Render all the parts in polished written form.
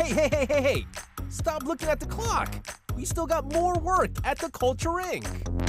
Hey! Stop looking at the clock. We still got more work at the Culture Inc.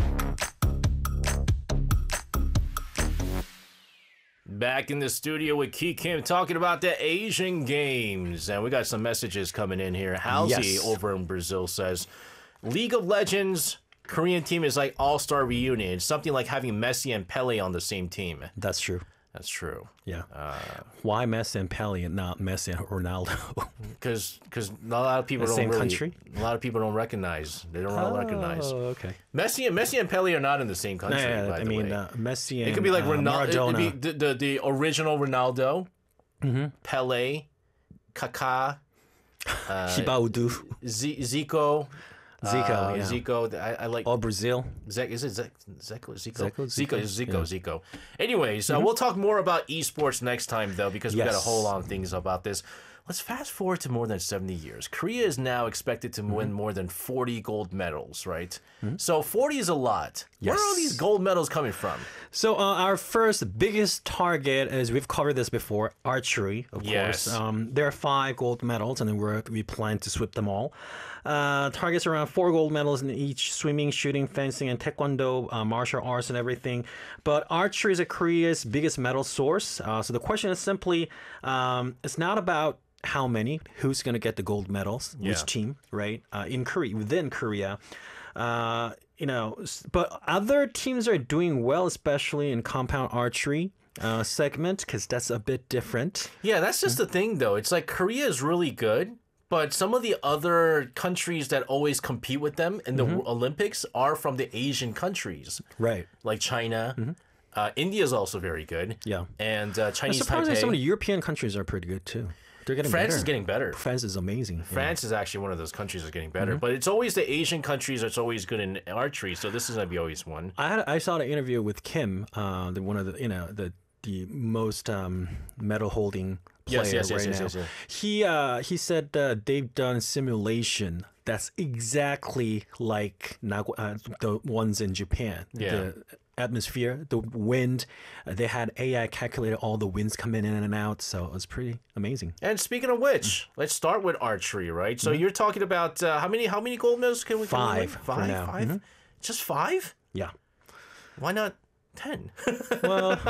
Back in the studio with Ki Kim talking about the Asian Games. And we got some messages coming in here. Halsey over in Brazil says, League of Legends Korean team is like all-star reunion. It's something like having Messi and Pele on the same team. That's true. That's true. Yeah. Why Messi and Pele and not Messi and Ronaldo? Because a lot of people don't same really, country. A lot of people don't recognize. They don't recognize. Oh, okay. Messi and Pele are not in the same country. By the way. Messi and It could be like Ronaldo. Maradona. It could be the original Ronaldo, Pele, Kaká, Ribaudo. Zico. Zico, yeah. Zico. I like. Or Brazil. Is it Zico? Zico. Zico. Anyways, we'll talk more about esports next time, though, because we got a whole lot of things about this. Let's fast forward to more than 70 years. Korea is now expected to win more than 40 gold medals, right? So 40 is a lot. Yes. Where are all these gold medals coming from? So our first biggest target, as we've covered this before, archery, of Yes. course. There are 5 gold medals, and we plan to sweep them all. Targets around 4 gold medals in each: swimming, shooting, fencing, and taekwondo, martial arts, and everything. But archery is Korea's biggest medal source. So the question is simply, it's not about how many, who's going to get the gold medals, which team, right? Within Korea. But other teams are doing well, especially in compound archery segment, because that's a bit different. Yeah, that's just the thing, though. It's like Korea is really good, but some of the other countries that always compete with them in the Olympics are from the Asian countries. Right. Like China. India is also very good. Yeah. And Chinese Surprisingly, Taipei. some of the European countries are pretty good, too. They're getting France better. is getting better. France is amazing. France is actually one of those countries that's getting better. But it's always the Asian countries that's always good in archery, so this is going to be always one. I saw the interview with Kim, one of the most medal holding player now. He said they've done simulation that's exactly like the ones in Japan. Yeah. The atmosphere, the wind, they had AI calculate all the winds coming in and out, so it was pretty amazing. And speaking of which, let's start with archery, right? So you're talking about how many gold medals can we win? 5 for now. 5? Just 5? Yeah. Why not 10? Well,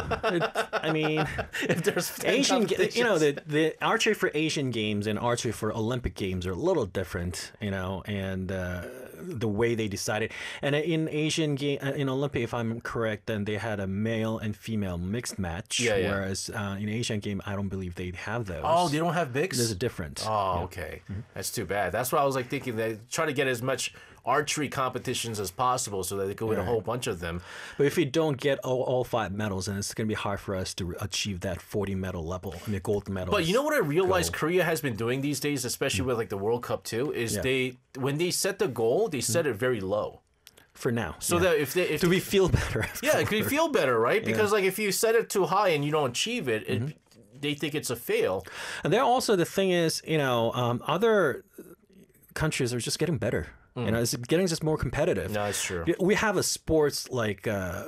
If there's 10 Asian, competitions. the archery for Asian Games and archery for Olympic Games are a little different, and the way they decided. And in in Olympic, if I'm correct, then they had a male and female mixed match. Whereas in Asian Game, I don't believe they have those. Oh, they don't have mixed? There's a difference. Oh, okay. That's too bad. That's why I was like thinking they try to get as much archery competitions as possible so that they could win a whole bunch of them. But if we don't get all 5 medals, then it's going to be hard for us to achieve that 40 medal level, gold medals. But you know what I realized Korea has been doing these days, especially with like the World Cup too, is when they set the goal, they set it very low. For now. So that if do we feel better? Could you feel better, right? Because like if you set it too high and you don't achieve it, they think it's a fail. And there also, the thing is, other countries are just getting better. It's getting just more competitive. No, it's true. We have a sports like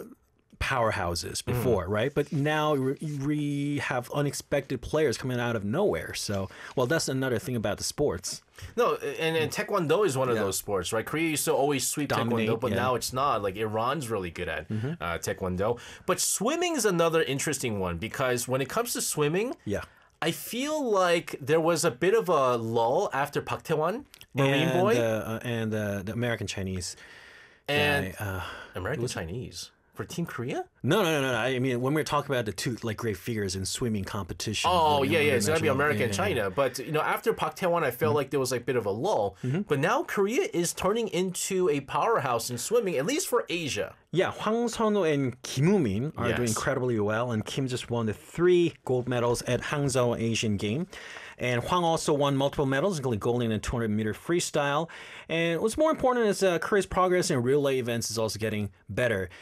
powerhouses before, right? But now we have unexpected players coming out of nowhere. So, that's another thing about the sports. No, and Taekwondo is one of those sports, right? Korea used to always sweep Taekwondo, but now it's not. Like Iran's really good at Taekwondo. But swimming is another interesting one because when it comes to swimming, I feel like there was a bit of a lull after Park Tae-won, Marine Boy. And the American Chinese. And American Chinese. For Team Korea? No. I mean, when we're talking about the two great figures in swimming competition. Oh, it's got to be America and China. But, after Park Tae-won, I felt like there was like a bit of a lull. But now Korea is turning into a powerhouse in swimming, at least for Asia. Yeah, Hwang Seon-ho and Kim Woo-min are doing incredibly well. And Kim just won the 3 gold medals at Hangzhou Asian Game. And Hwang also won multiple medals, including gold in the 200-meter freestyle. And what's more important is Korea's progress in relay events is also getting better.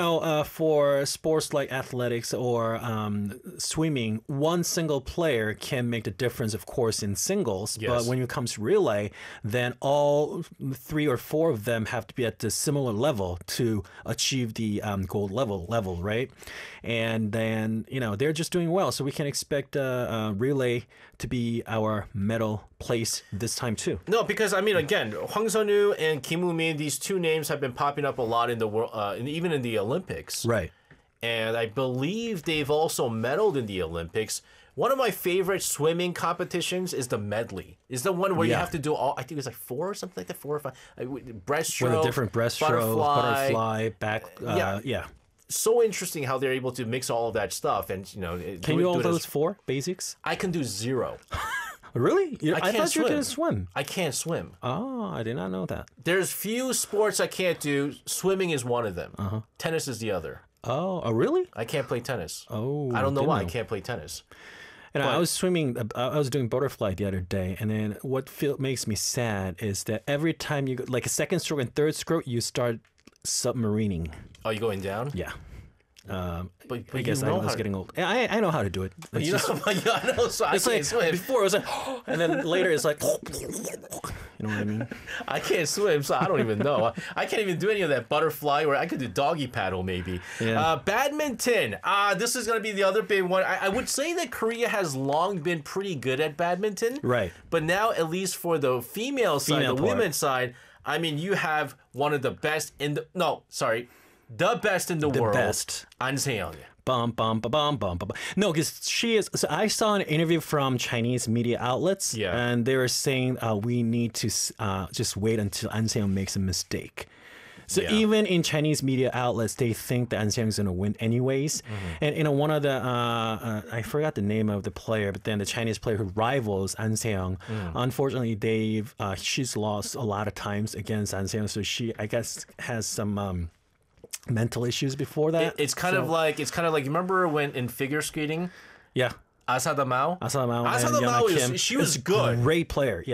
For sports like athletics or swimming, one single player can make the difference, of course, in singles. Yes. But when it comes to relay, then all 3 or 4 of them have to be at the similar level to achieve the gold level, right? And then, they're just doing well. So we can expect relay to be be our medal place this time too. No, because I mean, again, Hwang Sun-woo and Kim Woo-min, these two names have been popping up a lot in the world, even in the Olympics. Right. And I believe they've also medaled in the Olympics. One of my favorite swimming competitions is the medley. Is the one where you have to do all, I think it's like 4 or something like that, 4 or 5. Breaststroke, with a different breaststroke, butterfly, back. Yeah. So interesting how they're able to mix all of that stuff. And, you know, can you do all those 4 basics? I can do 0. Really? I thought you could swim. I can't swim. Oh, I did not know that. There's few sports I can't do. Swimming is one of them. Tennis is the other. Oh, really? I can't play tennis. Oh, I don't know why I can't play tennis. And I was swimming. I was doing butterfly the other day, and then what makes me sad is that every time you go, like a second stroke and third stroke, you start submarining. Oh, you going down? Yeah. But I guess I was getting old. I know how to do it. It's you know, I know, so I can't swim. Before it was like, and then later it's like, you know what I mean? I can't swim, so I don't even know. I can't even do any of that butterfly, or I could do doggy paddle maybe. Yeah. Badminton. This is going to be the other big one. I would say that Korea has long been pretty good at badminton. Right. But now, at least for the female side, the women's side, I mean, you have one of the best in the... No, sorry. The best in the world. Best. An Se-young. Bum, bum, bum, bum, bum, bum. No, because she is. So I saw an interview from Chinese media outlets, and they were saying we need to just wait until An Se-young makes a mistake. So even in Chinese media outlets, they think that An Se-young is going to win anyways. And you know, one of the I forgot the name of the player, but then the Chinese player who rivals An Se-young, unfortunately, she's lost a lot of times against An Se-young. So she, I guess, has some mental issues before that. It's kind of like you remember when in figure skating? Yeah. Asa Da Mao? Asa Da Mao. Asa Da Mao she was good. Great player.